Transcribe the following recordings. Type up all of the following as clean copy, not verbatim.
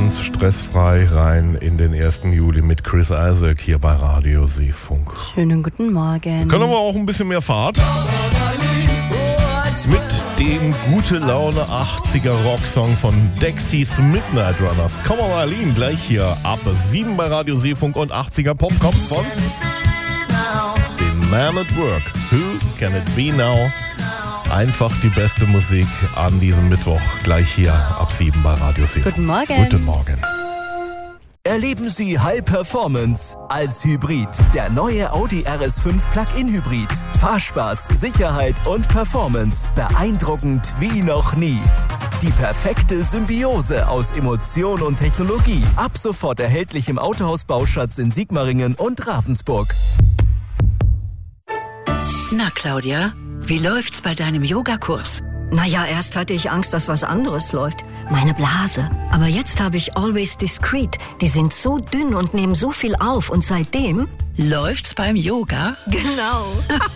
ganz stressfrei rein in den 1. Juli mit Chris Isaak hier bei Radio Seefunk. Schönen guten Morgen. Wir können aber auch ein bisschen mehr Fahrt. Mit dem gute Laune 80er Rocksong von Dexys Midnight Runners. Come on, Arlene, gleich hier ab 7 bei Radio Seefunk und 80er Pop kommt von den Man at Work. Who can it be now? Einfach die beste Musik an diesem Mittwoch. Gleich hier ab 7 bei Radio Seefunk. Guten Morgen. Guten Morgen. Erleben Sie High Performance als Hybrid. Der neue Audi RS5 Plug-in Hybrid. Fahrspaß, Sicherheit und Performance. Beeindruckend wie noch nie. Die perfekte Symbiose aus Emotion und Technologie. Ab sofort erhältlich im Autohaus Bauschatz in Sigmaringen und Ravensburg. Na Claudia, wie läuft's bei deinem Yogakurs? Naja, erst hatte ich Angst, dass was anderes läuft. Meine Blase. Aber jetzt habe ich Always Discreet. Die sind so dünn und nehmen so viel auf. Und seitdem... Läuft's beim Yoga? Genau.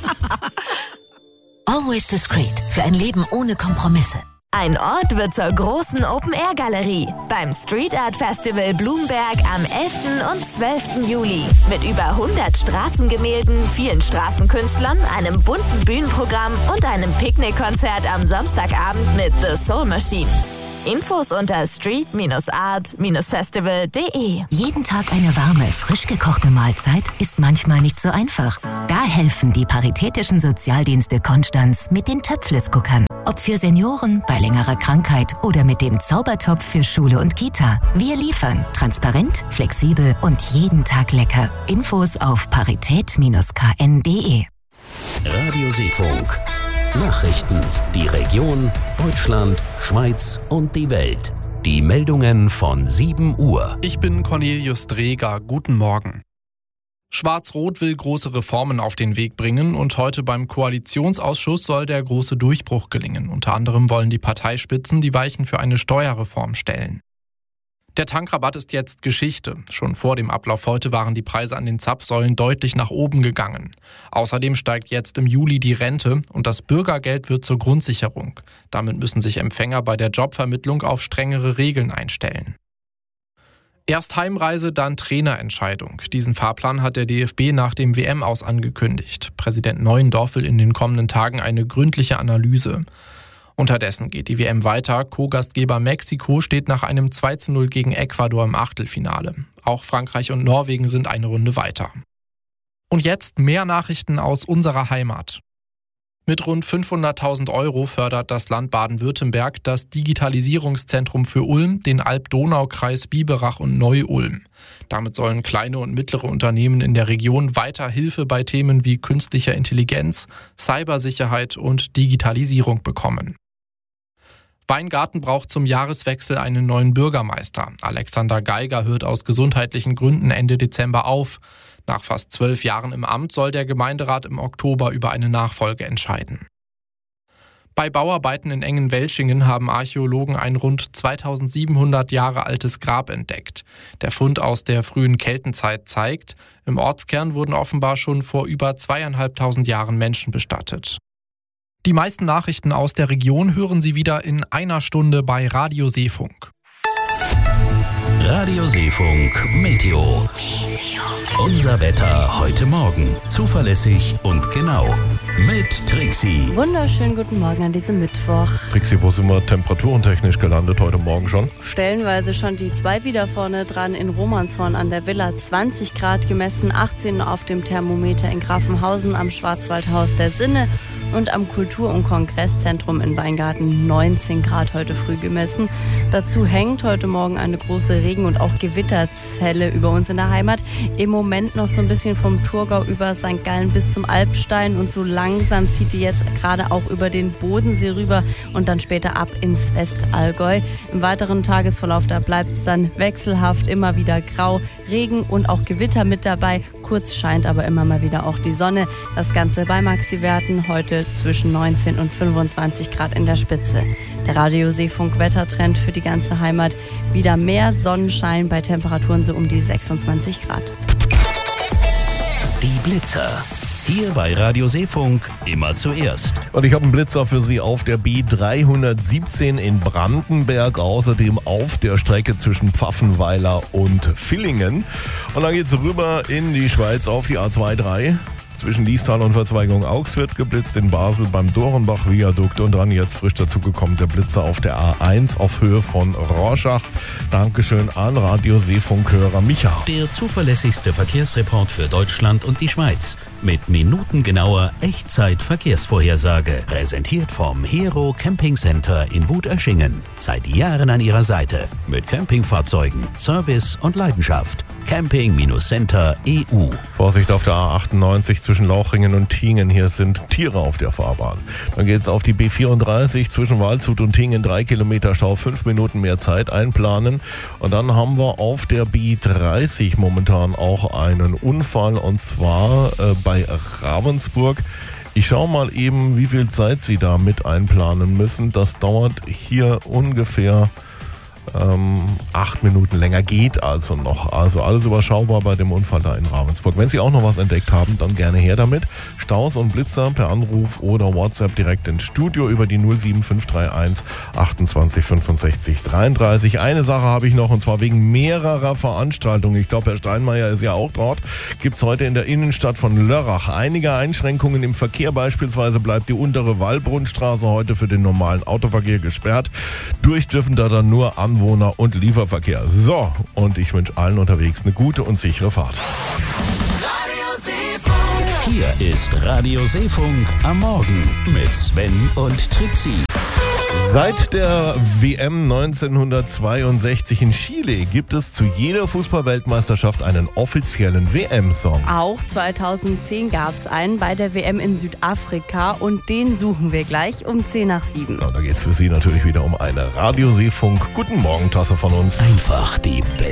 Always Discreet. Für ein Leben ohne Kompromisse. Ein Ort wird zur großen Open-Air-Galerie beim Street Art Festival Blumberg am 11. und 12. Juli. Mit über 100 Straßengemälden, vielen Straßenkünstlern, einem bunten Bühnenprogramm und einem Picknickkonzert am Samstagabend mit The Soul Machine. Infos unter street-art-festival.de. Jeden Tag eine warme, frisch gekochte Mahlzeit ist manchmal nicht so einfach. Da helfen die Paritätischen Sozialdienste Konstanz mit den Töpfles-Guckern. Ob für Senioren, bei längerer Krankheit oder mit dem Zaubertopf für Schule und Kita. Wir liefern transparent, flexibel und jeden Tag lecker. Infos auf parität-kn.de. Radio Seefunk. Nachrichten, die Region, Deutschland, Schweiz und die Welt. Die Meldungen von 7 Uhr. Ich bin Cornelius Dreger. Guten Morgen. Schwarz-Rot will große Reformen auf den Weg bringen und heute beim Koalitionsausschuss soll der große Durchbruch gelingen. Unter anderem wollen die Parteispitzen die Weichen für eine Steuerreform stellen. Der Tankrabatt ist jetzt Geschichte. Schon vor dem Ablauf heute waren die Preise an den Zapfsäulen deutlich nach oben gegangen. Außerdem steigt jetzt im Juli die Rente und das Bürgergeld wird zur Grundsicherung. Damit müssen sich Empfänger bei der Jobvermittlung auf strengere Regeln einstellen. Erst Heimreise, dann Trainerentscheidung. Diesen Fahrplan hat der DFB nach dem WM-Aus angekündigt. Präsident Neuendorf will in den kommenden Tagen eine gründliche Analyse. Unterdessen geht die WM weiter. Co-Gastgeber Mexiko steht nach einem 2:0 gegen Ecuador im Achtelfinale. Auch Frankreich und Norwegen sind eine Runde weiter. Und jetzt mehr Nachrichten aus unserer Heimat. Mit rund 500.000 € fördert das Land Baden-Württemberg das Digitalisierungszentrum für Ulm, den Alb-Donau-Kreis Biberach und Neu-Ulm. Damit sollen kleine und mittlere Unternehmen in der Region weiter Hilfe bei Themen wie künstlicher Intelligenz, Cybersicherheit und Digitalisierung bekommen. Weingarten braucht zum Jahreswechsel einen neuen Bürgermeister. Alexander Geiger hört aus gesundheitlichen Gründen Ende Dezember auf. Nach fast 12 Jahren im Amt soll der Gemeinderat im Oktober über eine Nachfolge entscheiden. Bei Bauarbeiten in Engen-Welschingen haben Archäologen ein rund 2700 Jahre altes Grab entdeckt. Der Fund aus der frühen Keltenzeit zeigt, im Ortskern wurden offenbar schon vor über 2500 Jahren Menschen bestattet. Die meisten Nachrichten aus der Region hören Sie wieder in einer Stunde bei Radio Seefunk. Radio Seefunk Meteo. Unser Wetter heute Morgen. Zuverlässig und genau. Mit Trixie. Wunderschönen guten Morgen an diesem Mittwoch. Trixie, wo sind wir temperaturentechnisch gelandet heute Morgen schon? Stellenweise schon die 2 wieder vorne dran in Romanshorn an der Villa. 20 Grad gemessen, 18 auf dem Thermometer in Grafenhausen am Schwarzwaldhaus der Sinne. Und am Kultur- und Kongresszentrum in Weingarten 19 Grad heute früh gemessen. Dazu hängt heute Morgen eine große Regen- und auch Gewitterzelle über uns in der Heimat. Im Moment noch so ein bisschen vom Thurgau über St. Gallen bis zum Alpstein und so langsam zieht die jetzt gerade auch über den Bodensee rüber und dann später ab ins Westallgäu. Im weiteren Tagesverlauf, da bleibt es dann wechselhaft, immer wieder grau, Regen und auch Gewitter mit dabei. Kurz scheint aber immer mal wieder auch die Sonne. Das Ganze bei Maxi-Werten heute zwischen 19 und 25 Grad in der Spitze. Der Radio Seefunk Wettertrend für die ganze Heimat. Wieder mehr Sonnenschein bei Temperaturen so um die 26 Grad. Die Blitzer. Hier bei Radio Seefunk immer zuerst. Und ich habe einen Blitzer für Sie auf der B317 in Brandenberg, außerdem auf der Strecke zwischen Pfaffenweiler und Villingen. Und dann geht's rüber in die Schweiz auf die A23. Zwischen Liestal und Verzweigung Augs wird geblitzt, in Basel beim Dorenbach-Viadukt und dann jetzt frisch dazugekommen der Blitzer auf der A1 auf Höhe von Rorschach. Dankeschön an Radio Seefunk-Hörer Micha. Der zuverlässigste Verkehrsreport für Deutschland und die Schweiz. Mit minutengenauer Echtzeit-Verkehrsvorhersage. Präsentiert vom Hero Camping Center in Wutöschingen. Seit Jahren an Ihrer Seite. Mit Campingfahrzeugen, Service und Leidenschaft. Camping-Center EU. Vorsicht auf der A98 zwischen Lauchringen und Tingen. Hier sind Tiere auf der Fahrbahn. Dann geht's auf die B34 zwischen Waldshut und Tingen. 3 Kilometer Stau, 5 Minuten mehr Zeit einplanen. Und dann haben wir auf der B30 momentan auch einen Unfall, und zwar bei Ravensburg. Ich schaue mal eben, wie viel Zeit Sie da mit einplanen müssen. Das dauert hier ungefähr 8 Minuten länger, geht also noch. Also alles überschaubar bei dem Unfall da in Ravensburg. Wenn Sie auch noch was entdeckt haben, dann gerne her damit. Staus und Blitzer per Anruf oder WhatsApp direkt ins Studio über die 07531 28 65 33. Eine Sache habe ich noch, und zwar wegen mehrerer Veranstaltungen. Ich glaube, Herr Steinmeier ist ja auch dort. Gibt es heute in der Innenstadt von Lörrach einige Einschränkungen im Verkehr. Beispielsweise bleibt die untere Wallbrunnstraße heute für den normalen Autoverkehr gesperrt. Durch dürfen da dann nur Anwohner und Lieferverkehr. So, und ich wünsche allen unterwegs eine gute und sichere Fahrt. Hier ist Radio Seefunk am Morgen mit Sven und Trixie. Seit der WM 1962 in Chile gibt es zu jeder Fußball-Weltmeisterschaft einen offiziellen WM-Song. Auch 2010 gab es einen bei der WM in Südafrika, und den suchen wir gleich um 7:10. Da geht es für Sie natürlich wieder um eine Radio Seefunk Guten Morgen Tasse von uns. Einfach die